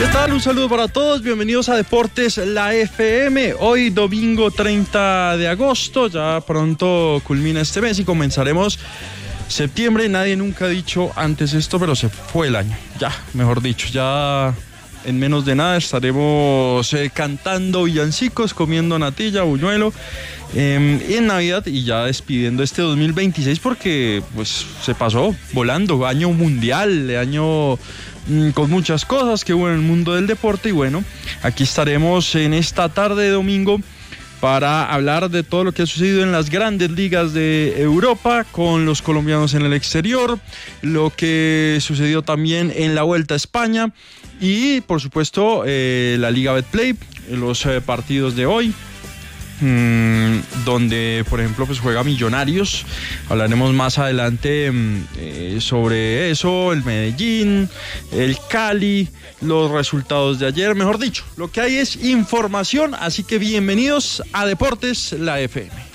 tal? Un saludo para todos, bienvenidos a Deportes La FM. Hoy domingo 30 de agosto, ya pronto culmina este mes y comenzaremos septiembre. Nadie nunca ha dicho antes esto, pero se fue el año. Ya, mejor dicho, ya en menos de nada estaremos cantando villancicos, comiendo natilla, buñuelo en Navidad y ya despidiendo este 2026 porque pues se pasó volando, año mundial, año con muchas cosas que hubo en el mundo del deporte. Y bueno, aquí estaremos en esta tarde de domingo para hablar de todo lo que ha sucedido en las grandes ligas de Europa, con los colombianos en el exterior, lo que sucedió también en la Vuelta a España y por supuesto la Liga Betplay, los partidos de hoy, donde por ejemplo pues juega Millonarios. Hablaremos más adelante sobre eso, el Medellín, el Cali, los resultados de ayer. Mejor dicho, lo que hay es información, así que bienvenidos a Deportes La FM.